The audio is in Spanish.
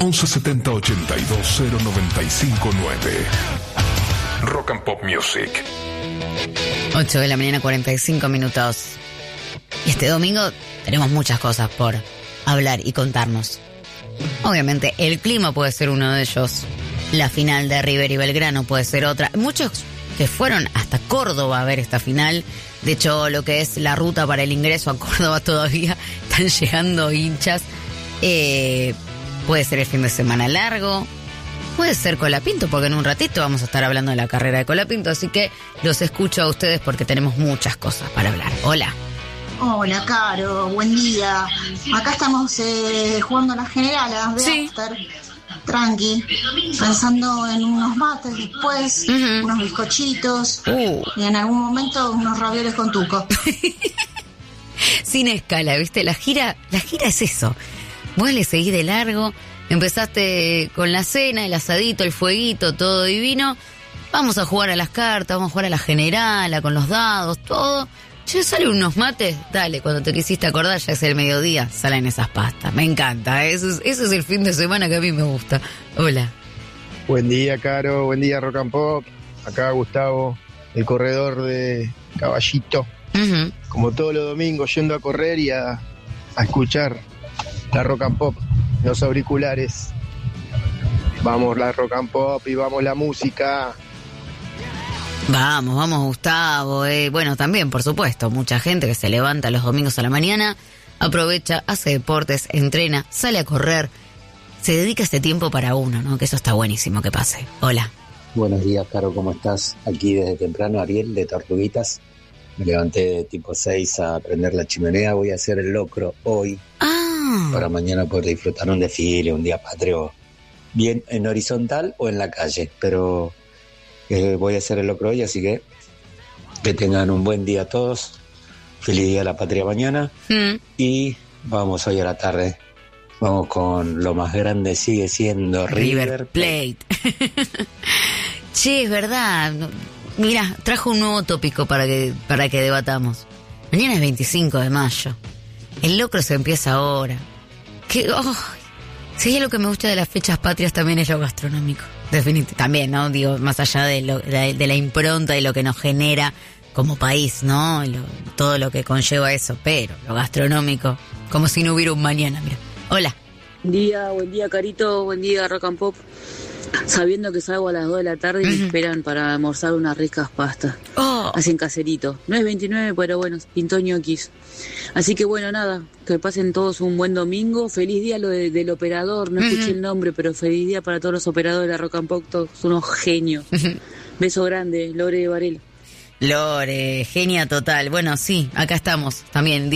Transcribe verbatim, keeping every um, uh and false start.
once setenta ochenta y dos cero noventa y cinco nueve. Rock and Pop Music. ocho de la mañana, cuarenta y cinco minutos. Y este domingo tenemos muchas cosas por hablar y contarnos. Obviamente el clima puede ser uno de ellos. La final de River y Belgrano puede ser otra. Muchos que fueron hasta Córdoba a ver esta final. De hecho, lo que es la ruta para el ingreso a Córdoba todavía están llegando hinchas. Eh, puede ser el fin de semana largo. Puede ser Colapinto, porque en un ratito vamos a estar hablando de la carrera de Colapinto. Así que los escucho a ustedes porque tenemos muchas cosas para hablar. Hola. Hola, Caro. Buen día. Acá estamos eh, jugando las generalas de Sí. After. Tranqui. Pensando en unos mates después, Uh-huh. unos bizcochitos Uh. y en algún momento unos ravioles con tuco. Sin escala, ¿viste? La gira, la gira es eso. Vos le seguís de largo, empezaste con la cena, el asadito, el fueguito, todo divino. Vamos a jugar a las cartas, vamos a jugar a la generala, con los dados, todo. Ya salen unos mates, dale, cuando te quisiste acordar ya es el mediodía, salen esas pastas. Me encanta, eso es, eso es el fin de semana que a mí me gusta. Hola. Buen día, Caro. Buen día, Rock and Pop. Acá Gustavo, el corredor de Caballito. Uh-huh. Como todos los domingos, yendo a correr y a, a escuchar la Rock and Pop, los auriculares. Vamos la Rock and Pop y vamos la música. Vamos, vamos Gustavo, eh. Bueno, también, por supuesto, mucha gente que se levanta los domingos a la mañana, aprovecha, hace deportes, entrena, sale a correr, se dedica este tiempo para uno, ¿no? Que eso está buenísimo que pase. Hola. Buenos días, Caro, ¿cómo estás? Aquí desde temprano, Ariel, de Tortuguitas. Me levanté tipo seis a prender la chimenea, voy a hacer el locro hoy, Ah, para mañana poder disfrutar un desfile, un día patrio, bien en horizontal o en la calle, pero eh, voy a hacer el locro hoy, así que que tengan un buen día todos, feliz día a la patria mañana, mm. y vamos hoy a la tarde, vamos con lo más grande, sigue siendo River River Plate. Che, es verdad. Mira, trajo un nuevo tópico para que para que debatamos. Mañana es veinticinco de mayo. El locro se empieza ahora. Que, oh, si hay lo que me gusta de las fechas patrias también es lo gastronómico. Definitivamente. También, ¿no? Digo, más allá de, lo, de, de la impronta y lo que nos genera como país, ¿no? Lo, todo lo que conlleva eso. Pero lo gastronómico, como si no hubiera un mañana, mira. Hola. Buen día, buen día, Carito, buen día, Rock and Pop. Sabiendo que salgo a las dos de la tarde y me Ujú. esperan para almorzar unas ricas pastas. Oh. Hacen caserito. No es veintinueve, pero bueno, pintó ñoquis. Así que bueno, nada, que pasen todos un buen domingo. Feliz día lo de- del operador, no escuché Ujú. el nombre, pero feliz día para todos los operadores de la Rock and Pop, todos unos genios. Beso grande, Lore Varela. Lore, genia total. Bueno, sí, acá estamos también.